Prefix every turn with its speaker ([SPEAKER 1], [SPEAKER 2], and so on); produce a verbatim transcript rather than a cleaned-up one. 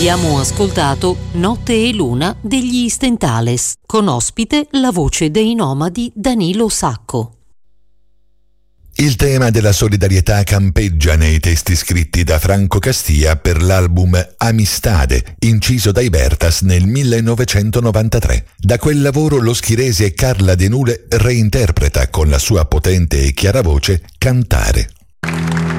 [SPEAKER 1] Abbiamo ascoltato Notte e Luna degli Stentales, con ospite la voce dei nomadi Danilo Sacco.
[SPEAKER 2] Il tema della solidarietà campeggia nei testi scritti da Franco Castia per l'album Amistade, inciso dai Bertas nel millenovecentonovantatré. Da quel lavoro lo schirese e Carla De Nule reinterpreta con la sua potente e chiara voce Cantare.